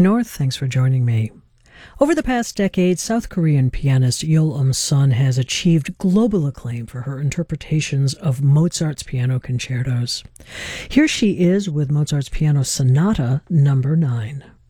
North, thanks for joining me. Over the past decade, South Korean pianist Yeol Sun has achieved global acclaim for her interpretations of Mozart's piano concertos. Here she is with Mozart's Piano Sonata No. 9.